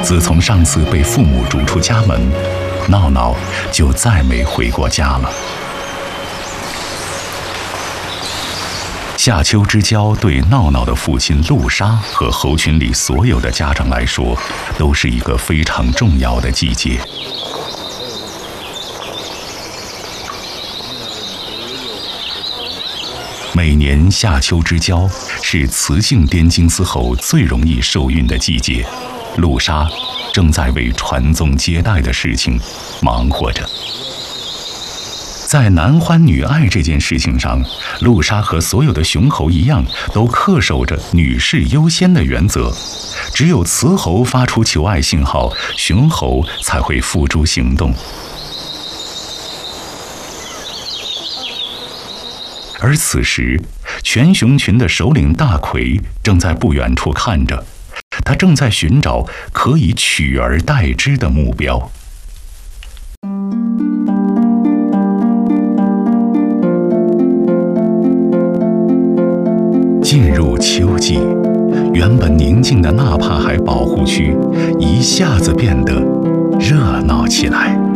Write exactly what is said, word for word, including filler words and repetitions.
自从上次被父母逐出家门，闹闹就再没回过家了。夏秋之交对闹闹的父亲陆沙和猴群里所有的家长来说，都是一个非常重要的季节。每年夏秋之交是雌性滇金丝猴最容易受孕的季节，陆沙正在为传宗接代的事情忙活着。在男欢女爱这件事情上，陆沙和所有的雄猴一样，都恪守着女士优先的原则。只有雌猴发出求爱信号，雄猴才会付诸行动。而此时，全熊群的首领大奎正在不远处看着，他正在寻找可以取而代之的目标。进入秋季，原本宁静的纳帕海保护区一下子变得热闹起来。